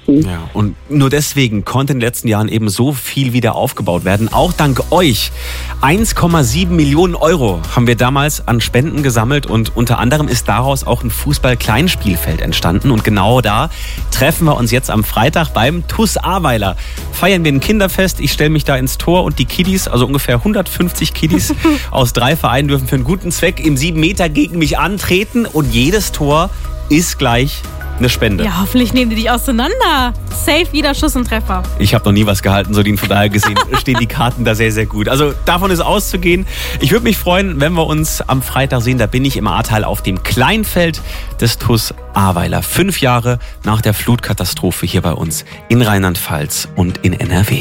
unterstützen. Ja, und nur deswegen konnte in den letzten Jahren eben so viel wieder aufgebaut werden. Auch dank euch. 1,7 Millionen Euro haben wir damals an Spenden gesammelt und unter anderem ist daraus auch ein Fußball-Kleinspielfeld entstanden. Und genau da treffen wir uns jetzt am Freitag beim TuS Ahrweiler. Feiern wir ein Kinderfest. Ich stelle mich da ins Tor und die Kiddies, also ungefähr 150 Kiddies aus 3 Vereinen dürfen für einen guten Zweck im 7 Meter gegen mich antreten und jedes Tor ist gleich eine Spende. Ja, hoffentlich nehmen die dich auseinander. Safe wieder Schuss und Treffer. Ich habe noch nie was gehalten, Solin, von daher gesehen stehen die Karten da sehr, sehr gut. Also davon ist auszugehen. Ich würde mich freuen, wenn wir uns am Freitag sehen. Da bin ich im Ahrtal auf dem Kleinfeld des TuS Ahrweiler. 5 Jahre nach der Flutkatastrophe hier bei uns in Rheinland-Pfalz und in NRW.